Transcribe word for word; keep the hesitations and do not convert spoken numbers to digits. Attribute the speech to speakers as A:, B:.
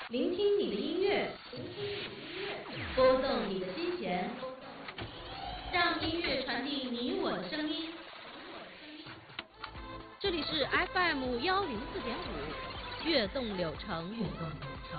A: 聆听你的音乐，拨动你的心弦，让音乐传递你我的声音。这里是 F M 幺零四点五，悦动柳城。悦动柳城。